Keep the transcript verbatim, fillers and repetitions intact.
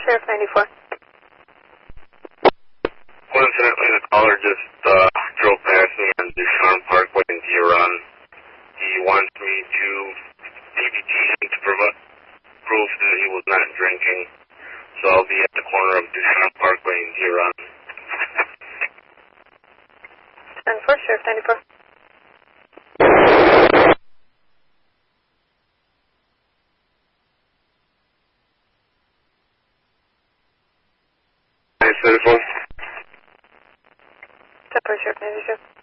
Sheriff ninety-four. Coincidentally, the caller just uh, drove past me on Ducharme Parkway in Deer Run. He wants me to P B T him to prov- prove that he was not drinking. So I'll be at the corner of Ducharme Parkway in Deer Run. ten four, Sheriff ninety-four. nine seven four. ten four, Sheriff ninety-two.